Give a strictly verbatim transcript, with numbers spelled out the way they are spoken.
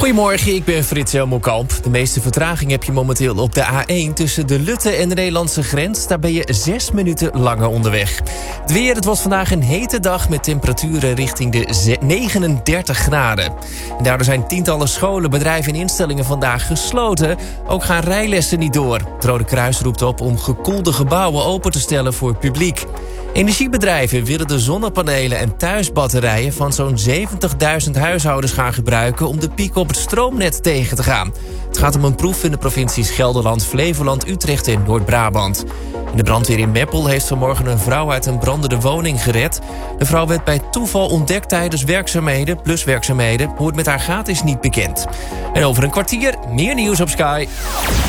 Goedemorgen, ik ben Frits Helmelkamp. De meeste vertraging heb je momenteel op de A één tussen de Lutte en de Nederlandse grens. Daar ben je zes minuten langer onderweg. Het weer, het was vandaag een hete dag met temperaturen richting de negenendertig graden. En daardoor zijn tientallen scholen, bedrijven en instellingen vandaag gesloten. Ook gaan rijlessen niet door. Het Rode Kruis roept op om gekoelde gebouwen open te stellen voor het publiek. Energiebedrijven willen de zonnepanelen en thuisbatterijen van zo'n zeventigduizend huishoudens gaan gebruiken om de piek op het stroomnet tegen te gaan. Het gaat om een proef in de provincies Gelderland, Flevoland, Utrecht en Noord-Brabant. En de brandweer in Meppel heeft vanmorgen een vrouw uit een brandende woning gered. De vrouw werd bij toeval ontdekt tijdens werkzaamheden, pluswerkzaamheden. Hoe het met haar gaat is niet bekend. En over een kwartier meer nieuws op Sky.